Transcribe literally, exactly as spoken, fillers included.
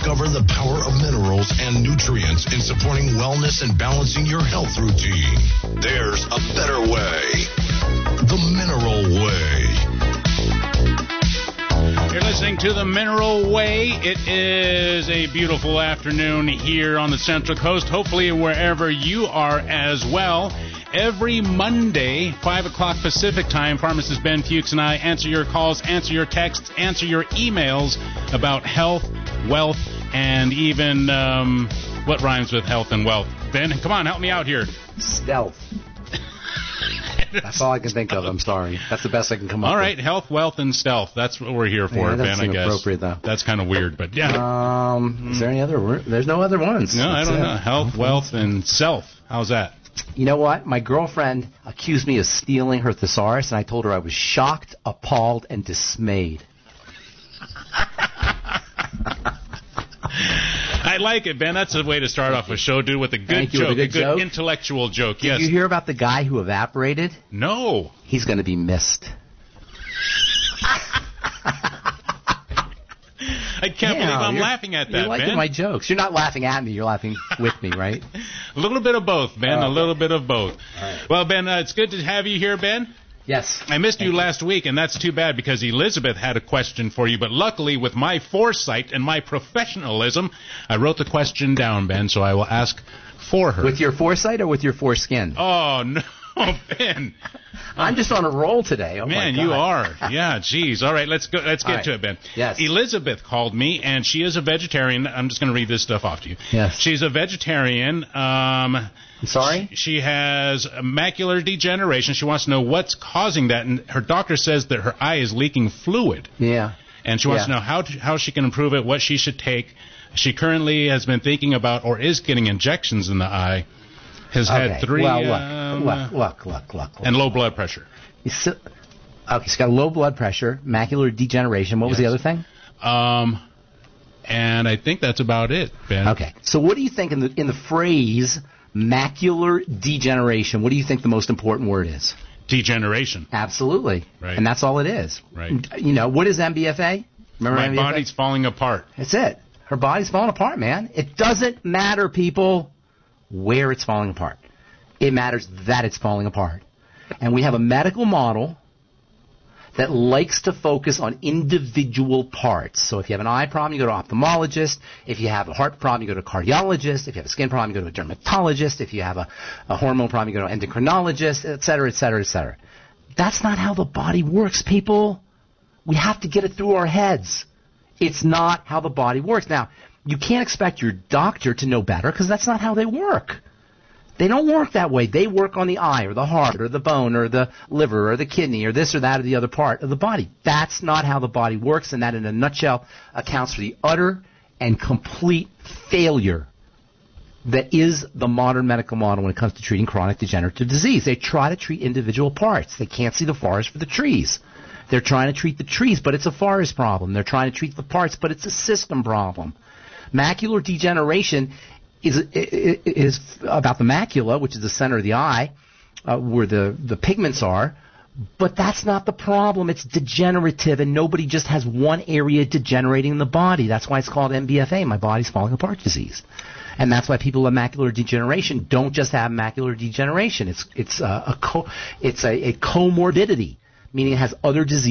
Discover the power of minerals and nutrients in supporting wellness and balancing your health routine. There's a better way. The Mineral Way. You're listening to The Mineral Way. It is a beautiful afternoon here on the Central Coast, hopefully wherever you are as well. Every Monday, five o'clock Pacific time, Pharmacist Ben Fuchs and I answer your calls, answer your texts, answer your emails about health, wealth, and even um, what rhymes with health and wealth. Ben, come on, help me out here. Stealth. That's all I can think of. I'm sorry. That's the best I can come up with. All right, health, wealth, and stealth. That's what we're here for, yeah, Ben, I guess. Appropriate, though. That's kind of weird, but yeah. Um, mm. Is there any other? There's no other ones. No, That's I don't it. know. Health, wealth, and self. How's that? You know what? My girlfriend accused me of stealing her thesaurus, and I told her I was shocked, appalled, and dismayed. I like it, Ben. That's a way to start off a show, dude, with a good Thank you, joke, with a good, a good joke. intellectual joke. Did yes. you hear about the guy who evaporated? No. He's going to be missed. I can't yeah, believe I'm laughing at that, you're liking Ben. my jokes. You're not laughing at me. You're laughing with me, right? A little bit of both, Ben. Oh, a little bit of both. All right. Well, Ben, uh, it's good to have you here, Ben. Yes. I missed Thank you last week, and that's too bad because Elizabeth had a question for you. But luckily, with my foresight and my professionalism, I wrote the question down, Ben, so I will ask for her. With your foresight or with your foreskin? Oh, no, Ben. I'm just on a roll today. Oh, Man, my God. you are. Yeah, geez. All right, let's go. Let's get right. to it, Ben. Yes. Elizabeth called me, and she is a vegetarian. I'm just going to read this stuff off to you. Yes. She's a vegetarian. Um, I'm sorry? She, she has macular degeneration. She wants to know what's causing that, and her doctor says that her eye is leaking fluid. Yeah. And she wants yeah. to know how to, how she can improve it, what she should take. She currently has been thinking about or is getting injections in the eye. Has okay. had three. Well, look, um, look, look, look, look, look. And low blood pressure. He's, okay, he's got low blood pressure, macular degeneration. What was Yes. the other thing? Um, and I think that's about it, Ben. Okay. So what do you think in the in the phrase macular degeneration, what do you think the most important word is? Degeneration. Absolutely. Right. And that's all it is. Right. You know, what is M B F A? Remember My M B F A? body's falling apart. That's it. Her body's falling apart, man. It doesn't matter, people, where it's falling apart. It matters that it's falling apart. And we have a medical model that likes to focus on individual parts. So if you have an eye problem, you go to an ophthalmologist. If you have a heart problem, you go to a cardiologist. If you have a skin problem, you go to a dermatologist. If you have a, a hormone problem, you go to an endocrinologist, et cetera, et cetera, et cetera. That's not how the body works, people. We have to get it through our heads. It's not how the body works. Now, you can't expect your doctor to know better because that's not how they work. They don't work that way. They work on the eye or the heart or the bone or the liver or the kidney or this or that or the other part of the body. That's not how the body works, and that in a nutshell accounts for the utter and complete failure that is the modern medical model when it comes to treating chronic degenerative disease. They try to treat individual parts. They can't see the forest for the trees. They're trying to treat the trees, but it's a forest problem. They're trying to treat the parts, but it's a system problem. Macular degeneration is is about the macula, which is the center of the eye, uh, where the, the pigments are. But that's not the problem. It's degenerative, and nobody just has one area degenerating in the body. That's why it's called M B F A, my body's falling apart disease. And that's why people with macular degeneration don't just have macular degeneration. It's it's a, a co- it's a, a comorbidity, meaning it has other diseases.